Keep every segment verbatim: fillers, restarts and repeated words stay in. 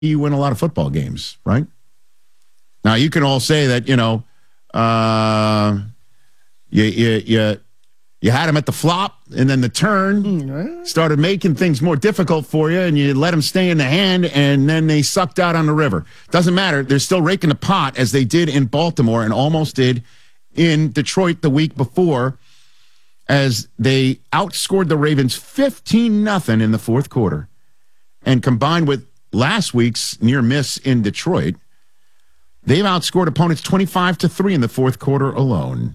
you win a lot of football games, right? Now, you can all say that, you know, uh, you, you, you, you had him at the flop, and then the turn started making things more difficult for you, and you let them stay in the hand, and then they sucked out on the river. Doesn't matter. They're still raking the pot, as they did in Baltimore and almost did in Detroit the week before, as they outscored the Ravens fifteen nothing in the fourth quarter. And combined with last week's near miss in Detroit, they've outscored opponents twenty-five to three in the fourth quarter alone.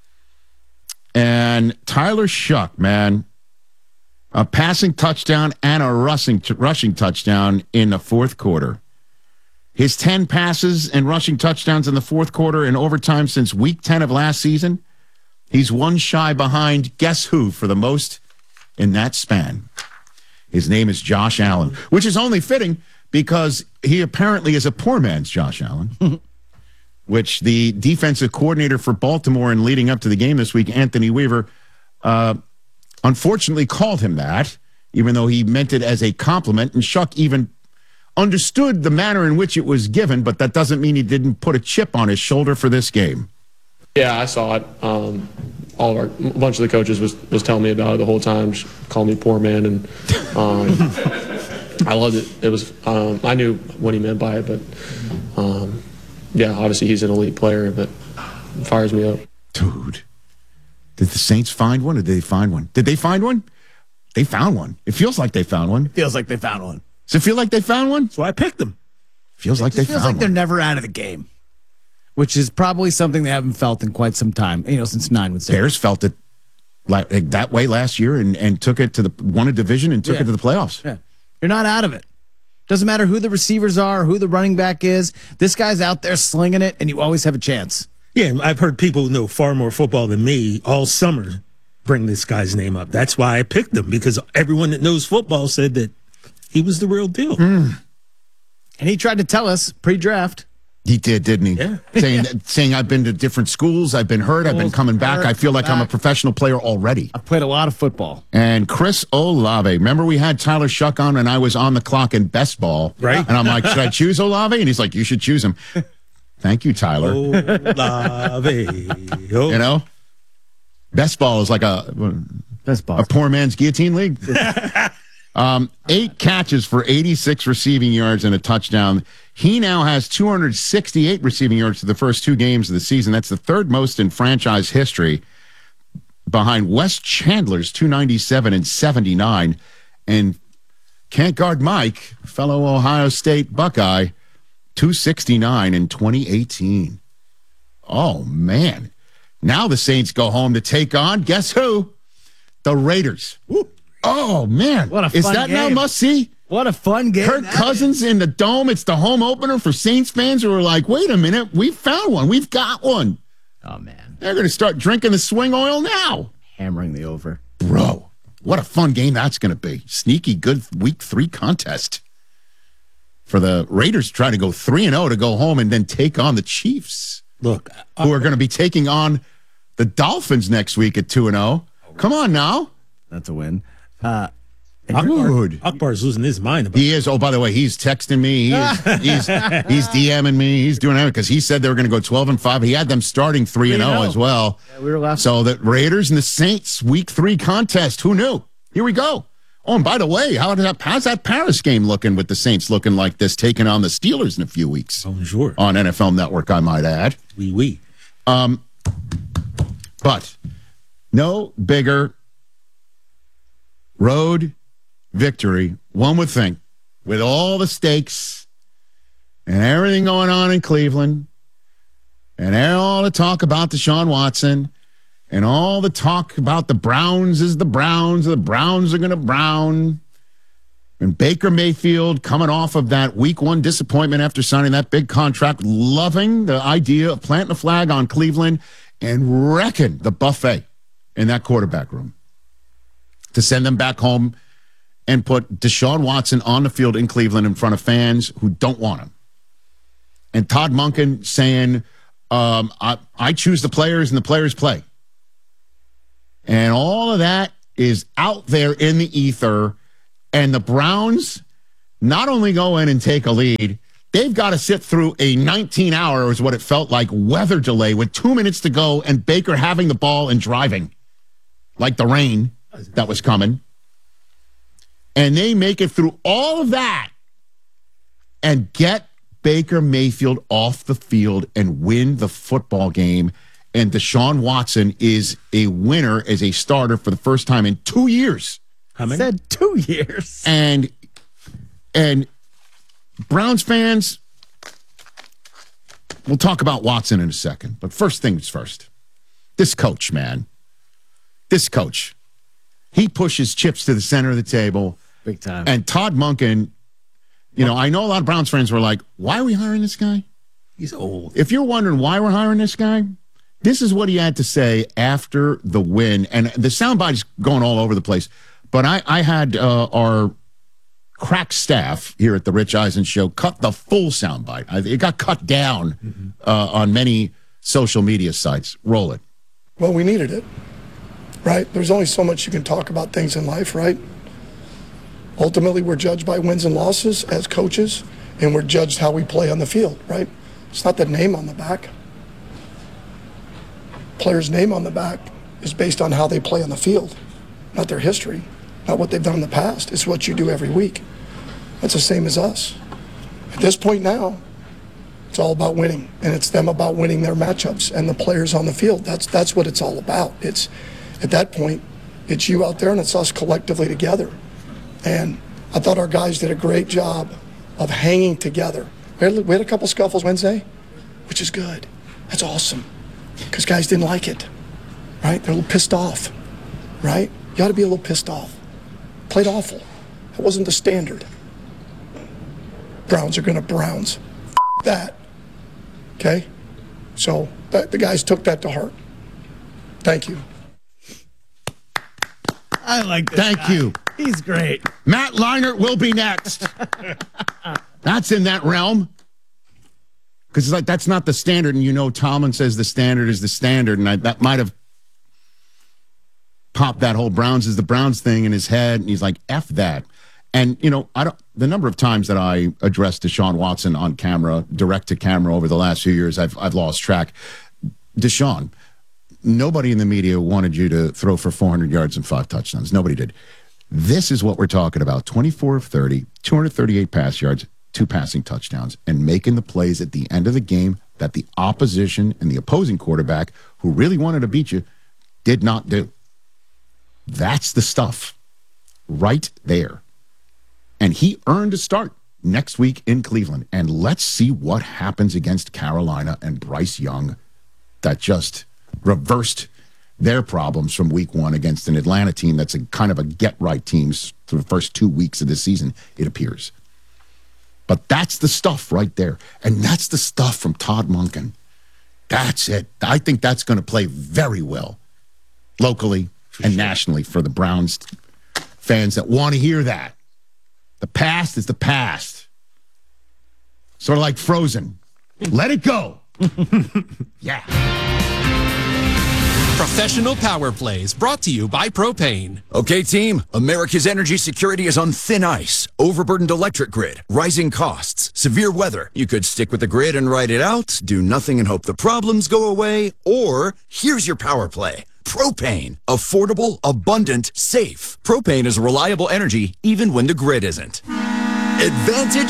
And Tyler Shough, man, a passing touchdown and a rushing, rushing touchdown in the fourth quarter. His ten passes and rushing touchdowns in the fourth quarter in overtime since week ten of last season. He's one shy behind guess who for the most in that span. His name is Josh Allen, which is only fitting because he apparently is a poor man's Josh Allen, which the defensive coordinator for Baltimore and leading up to the game this week, Anthony Weaver, uh, unfortunately called him that, even though he meant it as a compliment. And Shough even understood the manner in which it was given, but that doesn't mean he didn't put a chip on his shoulder for this game. Yeah, I saw it. Um, all of our, a bunch of the coaches was, was telling me about it the whole time, calling me poor man, and um, I loved it. It was um, I knew what he meant by it, but um, yeah, obviously he's an elite player, but it fires me up. Dude, did the Saints find one, or did they find one? Did they find one? They found one. It feels like they found one. Feels like they found one. Does it feel like they found one? That's why I picked them. Feels it like they feels found like one. They're never out of the game, which is probably something they haven't felt in quite some time. You know, since nine would say. Bears felt it like that way last year and, and took it to the won a division and took yeah. it to the playoffs. Yeah, you're not out of it. Doesn't matter who the receivers are, who the running back is. This guy's out there slinging it, and you always have a chance. Yeah, I've heard people who know far more football than me all summer bring this guy's name up. That's why I picked him, because everyone that knows football said that he was the real deal. Mm. And he tried to tell us pre-draft. He did, didn't he? Yeah. Saying, yeah. saying I've been to different schools, I've been hurt, I've been coming back, I feel like back. I'm a professional player already. I've played a lot of football. And Chris Olave, remember we had Tyler Shough on and I was on the clock in best ball. Right. And I'm like, should I choose Olave? And he's like, you should choose him. Thank you, Tyler. Olave. Oh. You know? Best ball is like a, best ball. a poor man's guillotine league. Um, eight catches for eighty-six receiving yards and a touchdown. He now has two hundred sixty-eight receiving yards for the first two games of the season. That's the third most in franchise history, behind Wes Chandler's two ninety-seven and seventy-nine. And can't guard Mike, fellow Ohio State Buckeye, two sixty-nine in twenty eighteen. Oh, man. Now the Saints go home to take on, guess who? The Raiders. Woo. Oh, man. What a fun Is that game. now must-see? What a fun game. Kirk Cousins is. In the Dome. It's the home opener for Saints fans who are like, wait a minute, we found one. We've got one. Oh, man. They're going to start drinking the swing oil now. Hammering the over. Bro, what a fun game that's going to be. Sneaky good week three contest for the Raiders trying to go three and oh to go home and then take on the Chiefs. Look, I, who are going to be taking on the Dolphins next week at two and oh. Come on now. That's a win. Uh, Akbar, Akbar's losing his mind about He is. Oh, by the way, he's texting me. He is, he's he's DMing me. He's doing everything because he said they were going to go twelve and five. He had them starting three and oh as well. Yeah, we were last so the Raiders and the Saints week three contest. Who knew? Here we go. Oh, and by the way, how did that, how's that Paris game looking with the Saints looking like this, taking on the Steelers in a few weeks? Bonjour. On N F L Network, I might add. Oui, oui. Um, but no bigger road victory, one would think, with all the stakes and everything going on in Cleveland and all the talk about Deshaun Watson and all the talk about the Browns is the Browns, the Browns are going to Brown, and Baker Mayfield coming off of that week one disappointment after signing that big contract, loving the idea of planting a flag on Cleveland and wrecking the buffet in that quarterback room to send them back home and put Deshaun Watson on the field in Cleveland in front of fans who don't want him. And Todd Monken saying, um, I, I choose the players and the players play. And all of that is out there in the ether. And the Browns not only go in and take a lead, they've got to sit through a nineteen hour, is what it felt like, weather delay with two minutes to go and Baker having the ball and driving like the rain that was coming. And they make it through all of that and get Baker Mayfield off the field and win the football game. And Deshaun Watson is a winner as a starter for the first time in two years. How many? Said two years. And and Browns fans, we'll talk about Watson in a second. But first things first. This coach, man. This coach. He pushes chips to the center of the table. Big time. And Todd Monken, you know, I know a lot of Browns fans were like, why are we hiring this guy? He's old. If you're wondering why we're hiring this guy, this is what he had to say after the win. And the soundbite is going all over the place. But I, I had uh, our crack staff here at the Rich Eisen Show cut the full soundbite. I, it got cut down mm-hmm. uh, on many social media sites. Roll it. Well, we needed it, right? There's only so much you can talk about things in life, right? Ultimately, we're judged by wins and losses as coaches, and we're judged how we play on the field, right? It's not the name on the back. Player's name on the back is based on how they play on the field, not their history, not what they've done in the past. It's what you do every week. That's the same as us. At this point now, it's all about winning, and it's them about winning their matchups and the players on the field. That's that's what it's all about. It's at that point, it's you out there and it's us collectively together. And I thought our guys did a great job of hanging together. We had, we had a couple scuffles Wednesday, which is good. That's awesome, because guys didn't like it, right? They're a little pissed off, right? You ought to be a little pissed off. Played awful. That wasn't the standard. Browns are going to Browns. F- that. Okay? So that, the guys took that to heart. Thank you. I like this Thank guy. you. He's great. Matt Leinart will be next. That's in that realm. Because it's like, that's not the standard. And you know, Tomlin says the standard is the standard. And I, that might have popped that whole Browns is the Browns thing in his head. And he's like, F that. And, you know, I don't, the number of times that I addressed Deshaun Watson on camera, direct to camera over the last few years, I've, I've lost track. Deshaun, nobody in the media wanted you to throw for four hundred yards and five touchdowns. Nobody did. This is what we're talking about. twenty-four of thirty, two hundred thirty-eight pass yards, two passing touchdowns, and making the plays at the end of the game that the opposition and the opposing quarterback, who really wanted to beat you, did not do. That's the stuff right there. And he earned a start next week in Cleveland. And let's see what happens against Carolina and Bryce Young that just reversed their problems from week one against an Atlanta team that's a kind of a get-right team through the first two weeks of the season, it appears. But that's the stuff right there. And that's the stuff from Todd Monken. That's it. I think that's going to play very well locally for and sure. nationally for the Browns fans that want to hear that. The past is the past. Sort of like Frozen. Let it go. Yeah. Professional Power Plays brought to you by Propane. Okay, team, America's energy security is on thin ice. Overburdened electric grid, rising costs, severe weather. You could stick with the grid and ride it out, do nothing and hope the problems go away, or here's your power play. Propane. Affordable, abundant, safe. Propane is reliable energy even when the grid isn't. Advantage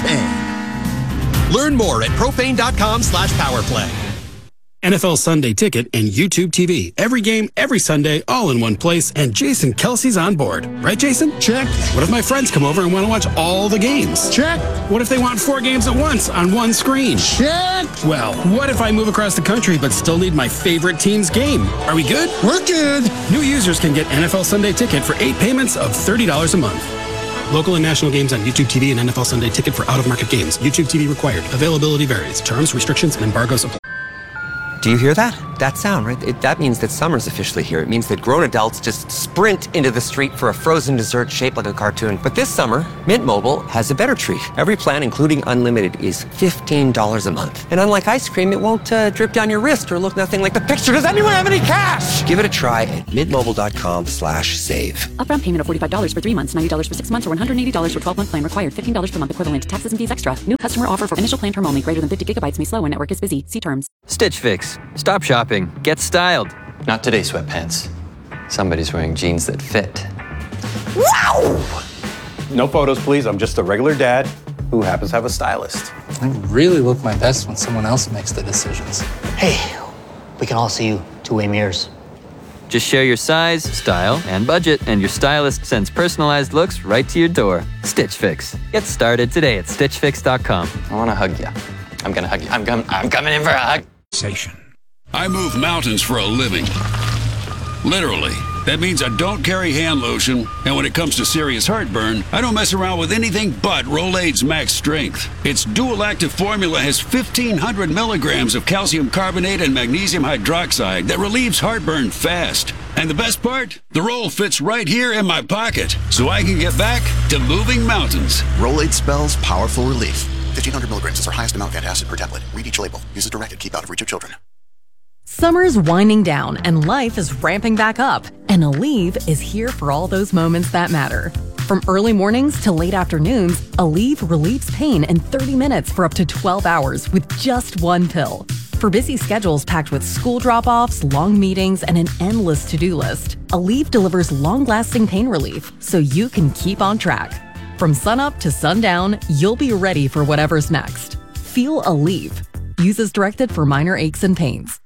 Propane. Learn more at propane.com slash powerplay. N F L Sunday Ticket and YouTube T V. Every game, every Sunday, all in one place, and Jason Kelsey's on board. Right, Jason? Check. What if my friends come over and want to watch all the games? Check. What if they want four games at once on one screen? Check. Well, what if I move across the country but still need my favorite team's game? Are we good? We're good. New users can get N F L Sunday Ticket for eight payments of thirty dollars a month. Local and national games on YouTube T V and N F L Sunday Ticket for out-of-market games. YouTube T V required. Availability varies. Terms, restrictions, and embargoes apply. Do you hear that? That sound, right? It, that means that summer's officially here. It means that grown adults just sprint into the street for a frozen dessert shaped like a cartoon. But this summer, Mint Mobile has a better treat. Every plan, including unlimited, is fifteen dollars a month. And unlike ice cream, it won't uh, drip down your wrist or look nothing like the picture. Does anyone have any cash? Give it a try at mintmobile.com slash save. Upfront payment of forty-five dollars for three months, ninety dollars for six months, or one hundred eighty dollars for twelve-month plan required. fifteen dollars per month equivalent. Taxes and fees extra. New customer offer for initial plan term only. Greater than fifty gigabytes may slow when network is busy. See terms. Stitch Fix. Stop shopping. Get styled. Not today, sweatpants. Somebody's wearing jeans that fit. Wow! No photos, please. I'm just a regular dad who happens to have a stylist. I really look my best when someone else makes the decisions. Hey, we can all see you two-way mirrors. Just share your size, style, and budget, and your stylist sends personalized looks right to your door. Stitch Fix. Get started today at stitch fix dot com. I want to hug you. I'm going to hug you. I'm, com- I'm coming in for a hug. I move mountains for a living. Literally. That means I don't carry hand lotion, and when it comes to serious heartburn, I don't mess around with anything but Rolaids Max Strength. Its dual-active formula has fifteen hundred milligrams of calcium carbonate and magnesium hydroxide that relieves heartburn fast. And the best part? The roll fits right here in my pocket, so I can get back to moving mountains. Rolaids spells powerful relief. fifteen hundred milligrams is our highest amount of antacid per tablet. Read each label. Use as directed. Keep out of reach of children. Summer's winding down and life is ramping back up. And Aleve is here for all those moments that matter. From early mornings to late afternoons, Aleve relieves pain in thirty minutes for up to twelve hours with just one pill. For busy schedules packed with school drop-offs, long meetings, and an endless to-do list, Aleve delivers long-lasting pain relief so you can keep on track. From sunup to sundown, you'll be ready for whatever's next. Feel Aleve. Use as directed for minor aches and pains.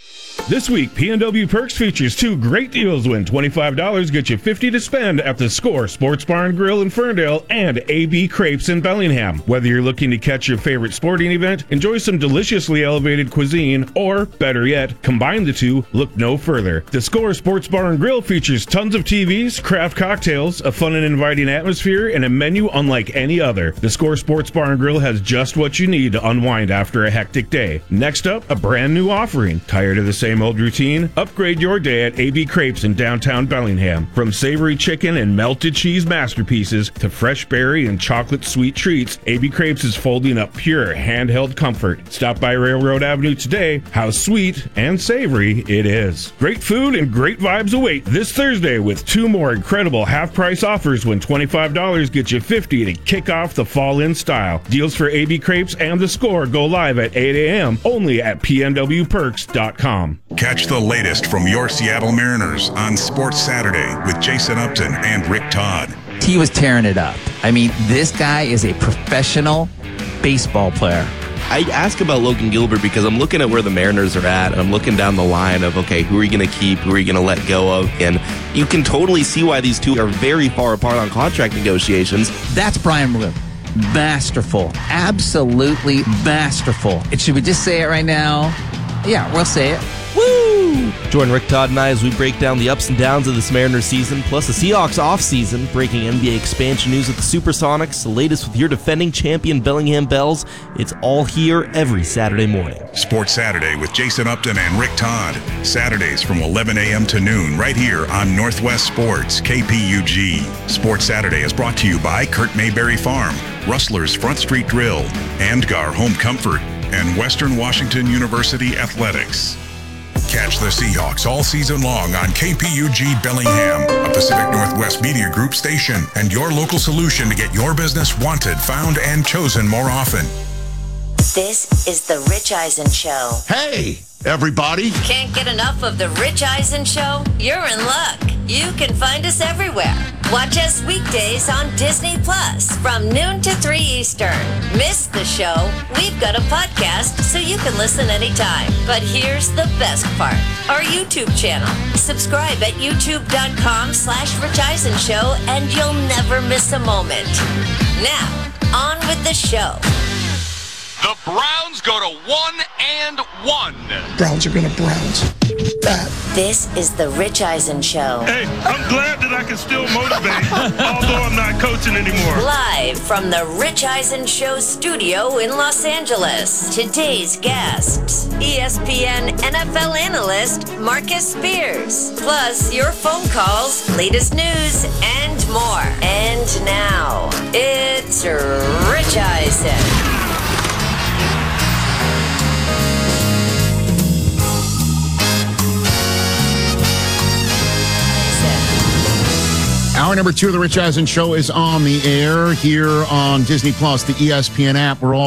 This week, P N W Perks features two great deals. Win twenty-five dollars, get you fifty dollars to spend at the Score Sports Bar and Grill in Ferndale and A B Crepes in Bellingham. Whether you're looking to catch your favorite sporting event, enjoy some deliciously elevated cuisine, or, better yet, combine the two, look no further. The Score Sports Bar and Grill features tons of T Vs, craft cocktails, a fun and inviting atmosphere, and a menu unlike any other. The Score Sports Bar and Grill has just what you need to unwind after a hectic day. Next up, a brand new offering. Tired of the same old routine? Upgrade your day at A B Crepes in downtown Bellingham. From savory chicken and melted cheese masterpieces to fresh berry and chocolate sweet treats, A B Crepes is folding up pure handheld comfort. Stop by Railroad Avenue today. How sweet and savory it is. Great food and great vibes await this Thursday with two more incredible half-price offers when twenty-five dollars gets you fifty dollars to kick off the fall in style. Deals for A B Crepes and The Score go live at eight a.m. only at P N W perks dot com. Catch the latest from your Seattle Mariners on Sports Saturday with Jason Upton and Rick Todd. He was tearing it up. I mean, this guy is a professional baseball player. I ask about Logan Gilbert because I'm looking at where the Mariners are at, and I'm looking down the line of, okay, who are you going to keep? Who are you going to let go of? And you can totally see why these two are very far apart on contract negotiations. That's Brian Malone. Masterful. Absolutely masterful. And should we just say it right now? Yeah, we'll say it. Woo! Join Rick Todd and I as we break down the ups and downs of this Mariners season, plus the Seahawks offseason, breaking N B A expansion news with the Supersonics, the latest with your defending champion Bellingham Bells. It's all here every Saturday morning. Sports Saturday with Jason Upton and Rick Todd. Saturdays from eleven a.m. to noon right here on Northwest Sports, K P U G. Sports Saturday is brought to you by Kurt Mayberry Farm, Rustler's Front Street Grill, Andgar Home Comfort, and Western Washington University Athletics. Catch the Seahawks all season long on K P U G Bellingham, a Pacific Northwest Media Group station, and your local solution to get your business wanted, found, and chosen more often. This is the Rich Eisen Show. Hey, everybody. Can't get enough of the Rich Eisen Show? You're in luck. You can find us everywhere. Watch us weekdays on Disney Plus from noon to three Eastern. Miss the show? We've got a podcast so you can listen anytime. But here's the best part. Our YouTube channel. Subscribe at youtube.com slash Rich Eisen Show and you'll never miss a moment. Now, on with the show. The Browns go to one and one. Browns are going to Browns. That. This is the Rich Eisen Show. Hey, I'm glad that I can still motivate, although I'm not coaching anymore. Live from the Rich Eisen Show studio in Los Angeles. Today's guests, E S P N N F L analyst Marcus Spears. Plus your phone calls, latest news, and more. And now, it's Rich Eisen. Hour number two of the Rich Eisen Show is on the air here on Disney Plus, the E S P N app. We're all